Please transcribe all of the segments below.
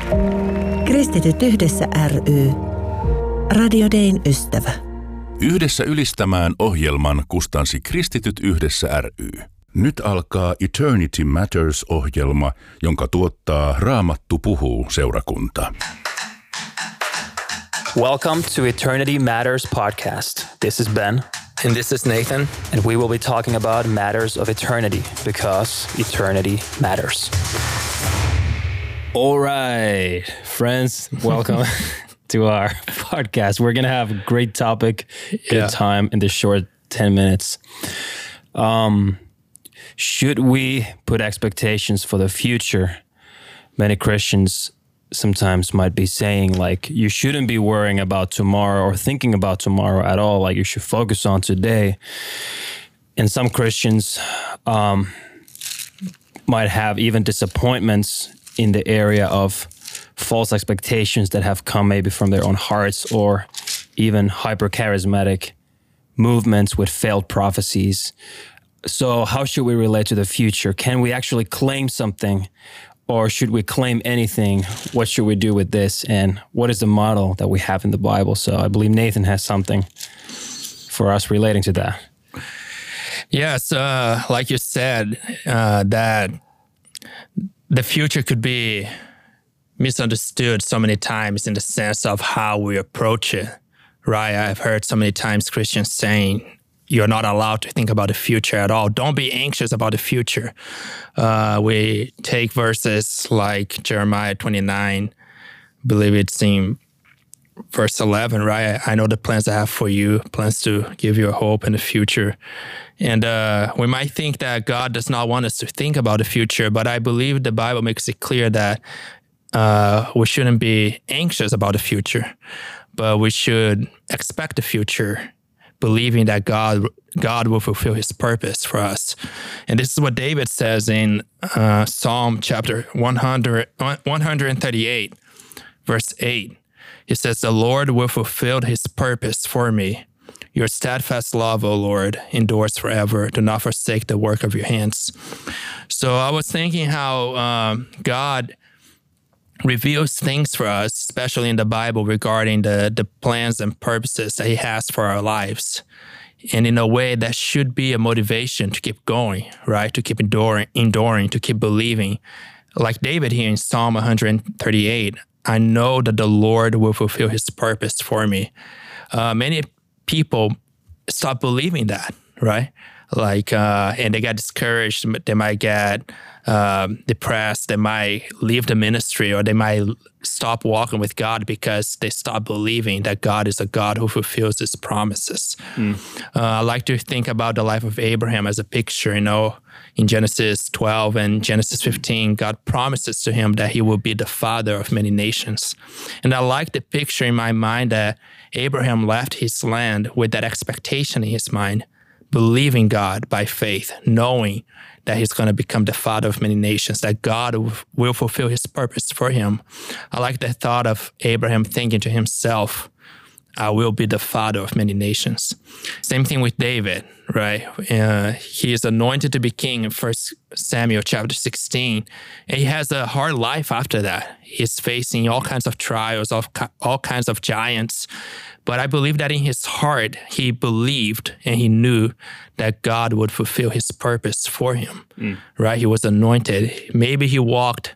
Kristityt yhdessä ry. Radio Dayn ystävä. Yhdessä ylistämään ohjelman kustansi Kristityt yhdessä ry. Nyt alkaa Eternity Matters-ohjelma, jonka tuottaa Raamattu puhuu -seurakunta. Welcome to Eternity Matters podcast. This is Ben. And this is Nathan. And we will be talking about matters of eternity because eternity matters. All right, friends, welcome to our podcast. We're going to have a great topic, good time in this short 10 minutes. Should we put expectations for the future? Many Christians sometimes might be saying like, you shouldn't be worrying about tomorrow or thinking about tomorrow at all. Like you should focus on today. And some Christians might have even disappointments in the area of false expectations that have come maybe from their own hearts or even hyper-charismatic movements with failed prophecies. So how should we relate to the future? Can we actually claim something? Or should we claim anything? What should we do with this? And what is the model that we have in the Bible? So I believe Nathan has something for us relating to that. Yes, like you said, that the future could be misunderstood so many times in the sense of how we approach it, right? I've heard so many times Christians saying, you're not allowed to think about the future at all. Don't be anxious about the future. We take verses like Jeremiah 29, I believe it's in verse 11, right? I know the plans I have for you, plans to give you a hope in the future. And we might think that God does not want us to think about the future, but I believe the Bible makes it clear that we shouldn't be anxious about the future, but we should expect the future, believing that God will fulfill his purpose for us. And this is what David says in Psalm chapter 138, verse 8. He says, the Lord will fulfill his purpose for me. Your steadfast love, O Lord, endures forever. Do not forsake the work of your hands. So I was thinking how God reveals things for us, especially in the Bible, regarding the plans and purposes that he has for our lives. And in a way that should be a motivation to keep going, right? To keep enduring, to keep believing. Like David here in Psalm 138, I know that the Lord will fulfill his purpose for me. Many people stop believing that, right? Like, and they get discouraged. They might get depressed. They might leave the ministry, or they might stop walking with God because they stop believing that God is a God who fulfills his promises. I like to think about the life of Abraham as a picture. In Genesis 12 and Genesis 15, God promises to him that he will be the father of many nations. And I like the picture in my mind that Abraham left his land with that expectation in his mind, believing God by faith, knowing that he's going to become the father of many nations, that God will fulfill his purpose for him. I like the thought of Abraham thinking to himself, I will be the father of many nations. Same thing with David, right? He is anointed to be king in 1 Samuel chapter 16, and he has a hard life after that. He's facing all kinds of trials, all kinds of giants. But I believe that in his heart, he believed and he knew that God would fulfill his purpose for him, right? He was anointed. Maybe he walked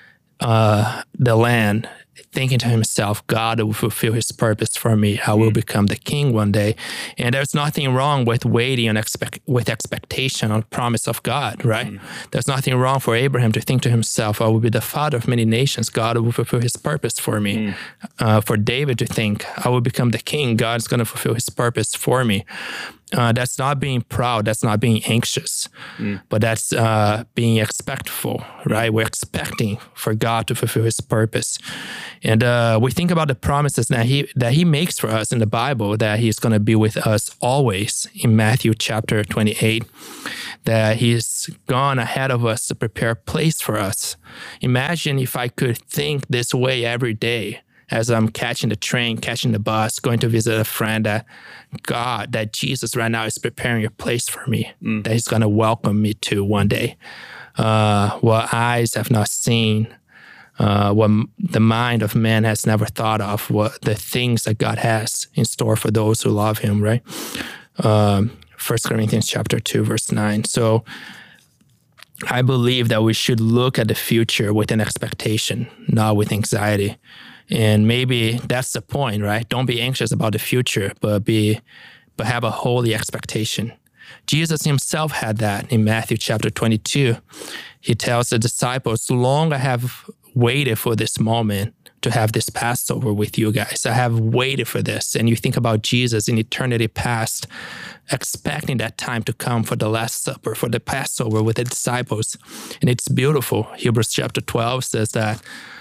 the land thinking to himself, God will fulfill his purpose for me. I will become the king one day. And there's nothing wrong with waiting on with expectation on the promise of God, right? There's nothing wrong for Abraham to think to himself, I will be the father of many nations. God will fulfill his purpose for me. For David to think, I will become the king. God's going to fulfill his purpose for me. That's not being proud. That's not being anxious, but that's being expectful, right? We're expecting for God to fulfill his purpose. And we think about the promises that he makes for us in the Bible, that he's going to be with us always in Matthew chapter 28, that he's gone ahead of us to prepare a place for us. Imagine if I could think this way every day as I'm catching the train, catching the bus, going to visit a friend, that Jesus right now is preparing a place for me, that he's going to welcome me to one day. What eyes have not seen, what the mind of man has never thought of, what the things that God has in store for those who love him, right? 1 Corinthians chapter 2, verse 9. So I believe that we should look at the future with an expectation, not with anxiety. And maybe that's the point, right? Don't be anxious about the future, but have a holy expectation. Jesus himself had that in Matthew chapter 22. He tells the disciples, long I have waited for this moment to have this Passover with you guys. I have waited for this. And you think about Jesus in eternity past, expecting that time to come for the Last Supper, for the Passover with the disciples. And it's beautiful. Hebrews chapter 12 says that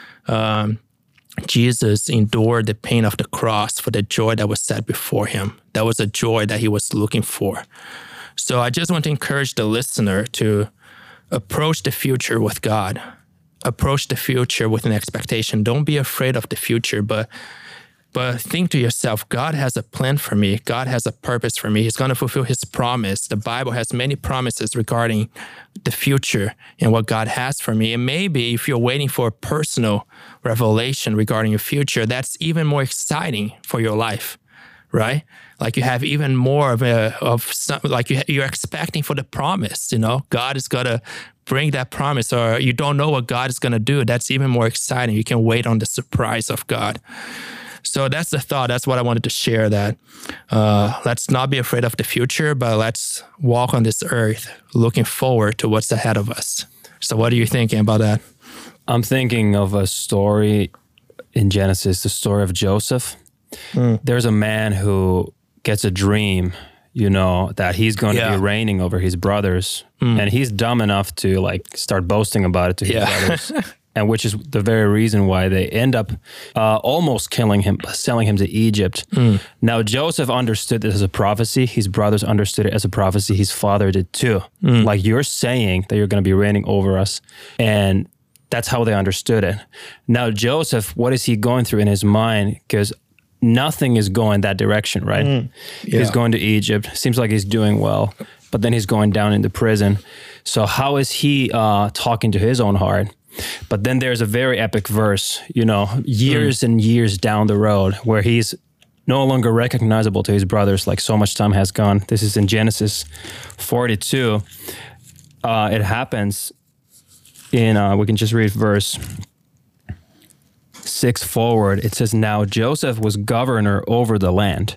Jesus endured the pain of the cross for the joy that was set before him. That was a joy that he was looking for. So I just want to encourage the listener to approach the future with God. Approach the future with an expectation. Don't be afraid of the future, but think to yourself, God has a plan for me. God has a purpose for me. He's going to fulfill his promise. The Bible has many promises regarding the future and what God has for me. And maybe if you're waiting for a personal revelation regarding your future, that's even more exciting for your life, right? Like you have even more you're expecting for the promise, God is going to bring that promise, or you don't know what God is going to do. That's even more exciting. You can wait on the surprise of God. So that's the thought. That's what I wanted to share, that let's not be afraid of the future, but let's walk on this earth looking forward to what's ahead of us. So what are you thinking about that? I'm thinking of a story in Genesis, the story of Joseph. There's a man who gets a dream, that he's going to be reigning over his brothers. And he's dumb enough to start boasting about it to his brothers. And which is the very reason why they end up almost killing him, selling him to Egypt. Now, Joseph understood this as a prophecy. His brothers understood it as a prophecy. His father did too. Like, you're saying that you're going to be reigning over us. And that's how they understood it. Now, Joseph, what is he going through in his mind? Because nothing is going that direction, right? He's going to Egypt. Seems like he's doing well, but then he's going down into prison. So how is he talking to his own heart? But then there's a very epic verse, years and years down the road, where he's no longer recognizable to his brothers, like so much time has gone. This is in Genesis 42. It happens in, we can just read verse 6 forward. It says, now Joseph was governor over the land.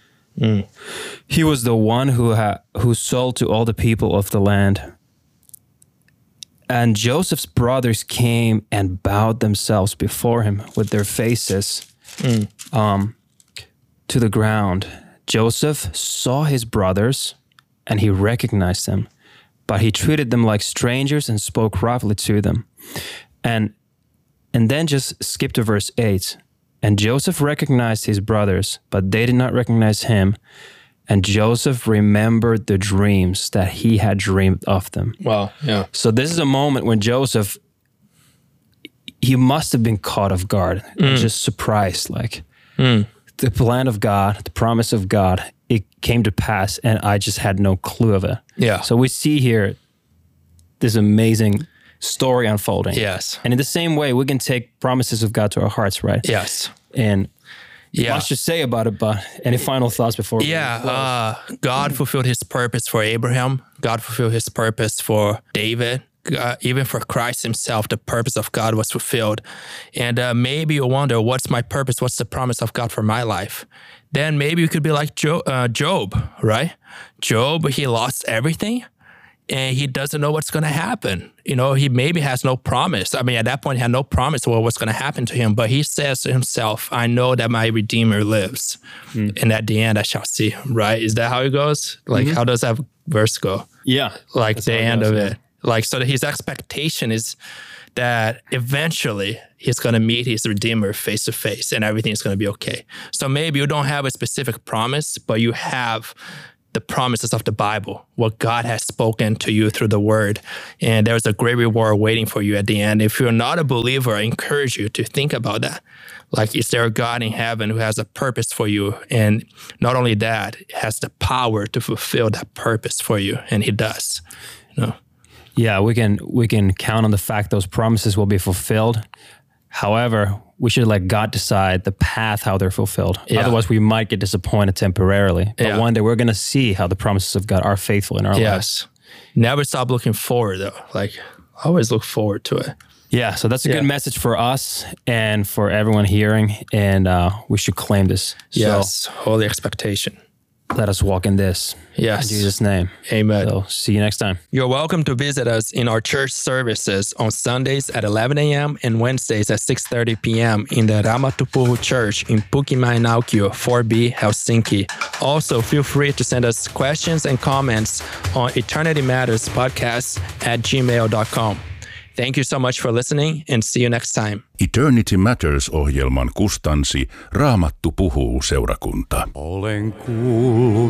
He was the one who sold to all the people of the land. And Joseph's brothers came and bowed themselves before him with their faces to the ground. Joseph saw his brothers and he recognized them, but he treated them like strangers and spoke roughly to them. And then just skip to verse 8. And Joseph recognized his brothers, but they did not recognize him. And Joseph remembered the dreams that he had dreamed of them. Wow, yeah. So this is a moment when Joseph, he must have been caught off guard and just surprised. The plan of God, the promise of God, it came to pass and I just had no clue of it. Yeah. So we see here this amazing story unfolding. Yes. And in the same way, we can take promises of God to our hearts, right? Yes. And much to say about it, but any final thoughts before? God fulfilled his purpose for Abraham. God fulfilled his purpose for David. Even for Christ himself, the purpose of God was fulfilled. And maybe you wonder, what's my purpose? What's the promise of God for my life? Then maybe you could be like Job, right? Job, he lost everything. And he doesn't know what's going to happen. He maybe has no promise. I mean, at that point, he had no promise of what's going to happen to him. But he says to himself, I know that my Redeemer lives. And at the end, I shall see him, right? Is that how it goes? How does that verse go? Yeah. The end of it. So that his expectation is that eventually he's going to meet his Redeemer face to face and everything's going to be okay. So maybe you don't have a specific promise, but you have the promises of the Bible, what God has spoken to you through the word. And there's a great reward waiting for you at the end. If you're not a believer, I encourage you to think about that. Is there a God in heaven who has a purpose for you? And not only that, has the power to fulfill that purpose for you. And he does. Yeah, we can count on the fact those promises will be fulfilled. However, we should let God decide the path how they're fulfilled. Yeah. Otherwise, we might get disappointed temporarily. But one day we're going to see how the promises of God are faithful in our lives. Yes. Never stop looking forward, though. Like, always look forward to it. Yeah, so that's a good message for us and for everyone hearing, and we should claim this. Yes, So holy expectation. let us walk in this. Yes. In Jesus' name. Amen. So see you next time. You're welcome to visit us in our church services on Sundays at 11 a.m. and Wednesdays at 6:30 p.m. in the Raamattupuhu Church in Pukimäenaukio, 4B, Helsinki. Also, feel free to send us questions and comments on Eternity Matters podcast at gmail.com. Thank you so much for listening and see you next time. Eternity Matters-ohjelman kustansi Raamattu puhuu -seurakunta. Olen kuullut